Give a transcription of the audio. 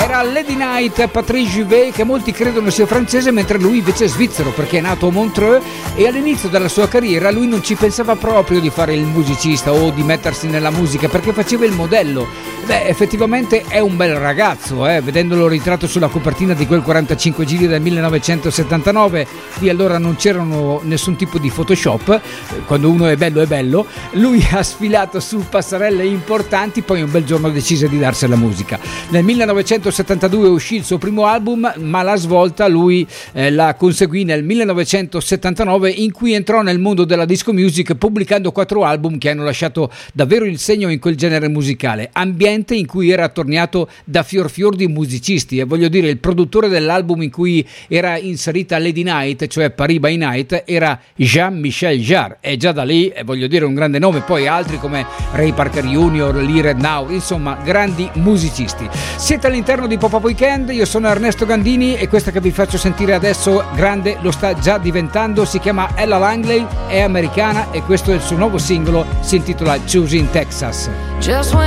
era Lady Night, Patrice Juvet, che molti credono sia francese mentre lui invece è svizzero perché è nato a Montreux, e all'inizio della sua carriera lui non ci pensava proprio di fare il musicista o di mettersi nella musica perché faceva il modello. Beh, effettivamente è un bel ragazzo, vedendolo ritratto sulla copertina di quel 45 giri del 1979, di allora non c'erano nessun tipo di Photoshop, quando uno è bello, lui ha sfilato su passerelle importanti, poi un bel giorno decise di darsi alla musica. Nel 1972 uscì il suo primo album, ma la svolta lui la conseguì nel 1979, in cui entrò nel mondo della disco music pubblicando 4 album che hanno lasciato davvero il segno in quel genere musicale, ambiente in cui era attorniato da fior di musicisti, e voglio dire, il produttore dell'album in cui era inserita Lady Night, cioè Paris by Night, era Jean-Michel Jarre, e già da lì voglio dire un grande nome. Poi altri come Ray Parker Jr., Lee Red Now, insomma grandi musicisti. Siete all'interno di Pop-Up Weekend, io sono Ernesto Gandini e questa che vi faccio sentire adesso grande lo sta già diventando, si chiama Ella Langley, è americana e questo è il suo nuovo singolo, si intitola Choosing Texas. Just when